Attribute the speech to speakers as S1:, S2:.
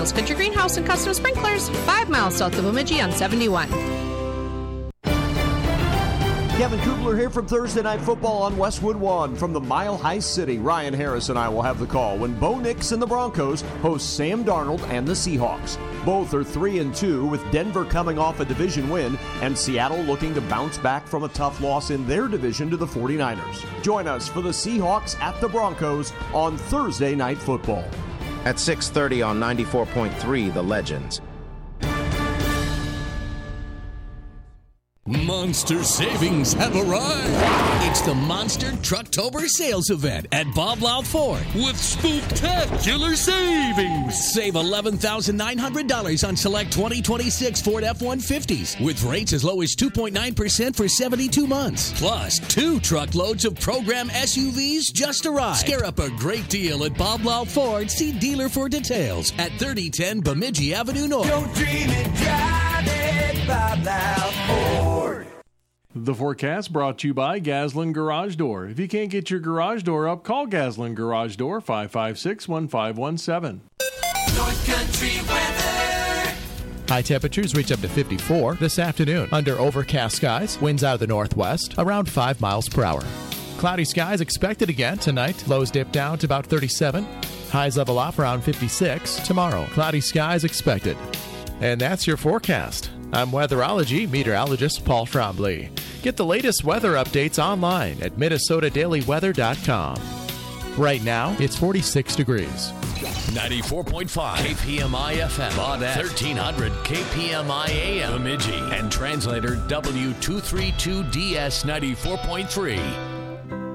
S1: Hills Country Greenhouse and Custom Sprinklers, 5 miles south of Bemidji on 71.
S2: Kevin Kubler here from Thursday Night Football on Westwood One. From the Mile High City, Ryan Harris and I will have the call when Bo Nix and the Broncos host Sam Darnold and the Seahawks. Both are 3-2, with Denver coming off a division win and Seattle looking to bounce back from a tough loss in their division to the 49ers. Join us for the Seahawks at the Broncos on Thursday Night Football.
S3: At 6:30 on 94.3, The Legends.
S4: Monster savings have arrived. It's the Monster Trucktober sales event at Bob Loud Ford with spectacular savings. Save $11,900 on select 2026 Ford F-150s with rates as low as 2.9% for 72 months. Plus, 2 truckloads of program SUVs just arrived. Scare up a great deal at Bob Loud Ford. See dealer for details at 3010 Bemidji Avenue North.
S5: Don't dream it, drive it, Bob Loud Ford.
S6: The forecast brought to you by Gaslin Garage Door. If you can't get your garage door up, call Gaslin Garage Door, 556-1517.
S5: North Country weather.
S7: High temperatures reach up to 54 this afternoon. Under overcast skies, winds out of the northwest, around 5 miles per hour. Cloudy skies expected again tonight. Lows dip down to about 37. Highs level off around 56 tomorrow. Cloudy skies expected. And that's your forecast. I'm weatherology meteorologist Paul Trombley. Get the latest weather updates online at MinnesotaDailyWeather.com. Right now, it's 46 degrees.
S4: 94.5 KPMI FM, Baudette, 1300 KPMI AM, Bemidji, and translator W232DS 94.3.